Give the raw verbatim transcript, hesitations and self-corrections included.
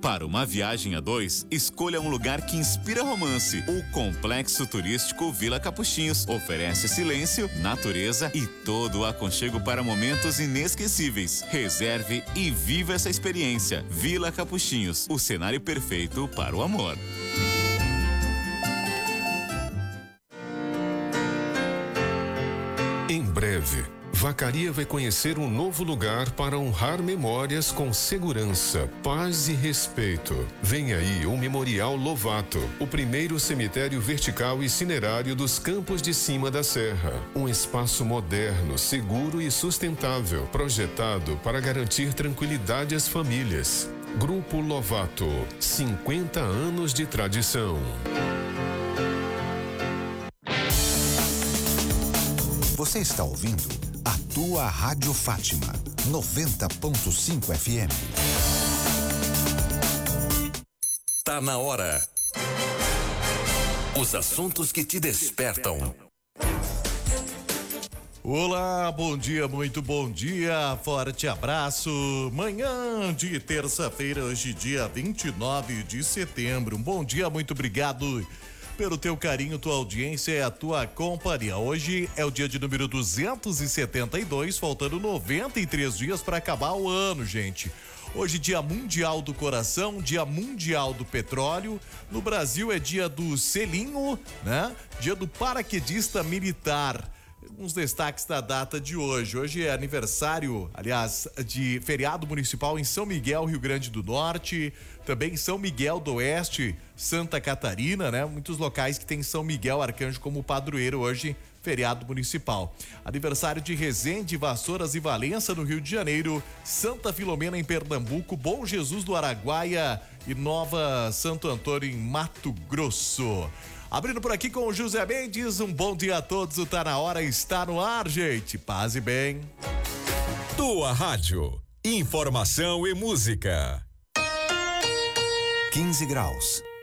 Para uma viagem a dois, escolha um lugar que inspira romance. O Complexo Turístico Vila Capuchinhos oferece silêncio, natureza e todo o aconchego para momentos inesquecíveis. Reserve e viva essa experiência. Vila Capuchinhos, o cenário perfeito para o amor. Em breve, Vacaria vai conhecer um novo lugar para honrar memórias com segurança, paz e respeito. Vem aí o Memorial Lovato, o primeiro cemitério vertical e cinerário dos Campos de Cima da Serra. Um espaço moderno, seguro e sustentável, projetado para garantir tranquilidade às famílias. Grupo Lovato, cinquenta anos de tradição. Você está ouvindo a tua Rádio Fátima, noventa ponto cinco F M. Tá na hora. Os assuntos que te despertam. Olá, bom dia, muito bom dia, forte abraço. Manhã de terça-feira, hoje dia vinte e nove de setembro. Um bom dia, muito obrigado pelo teu carinho, tua audiência e a tua companhia. Hoje é o dia de número duzentos e setenta e dois, faltando noventa e três dias para acabar o ano, gente. Hoje, dia mundial do coração, dia mundial do petróleo. No Brasil é dia do selinho, né? Dia do paraquedista militar. Uns destaques da data de hoje. Hoje é aniversário, aliás, de feriado municipal em São Miguel, Rio Grande do Norte, também em São Miguel do Oeste, Santa Catarina, né? Muitos locais que tem São Miguel Arcanjo como padroeiro hoje, feriado municipal. Aniversário de Resende, Vassouras e Valença no Rio de Janeiro, Santa Filomena em Pernambuco, Bom Jesus do Araguaia e Nova Santo Antônio em Mato Grosso. Abrindo por aqui com o José Mendes, um bom dia a todos, o Tá Na Hora está no ar, gente, paz e bem. Tua Rádio, informação e música. quinze graus.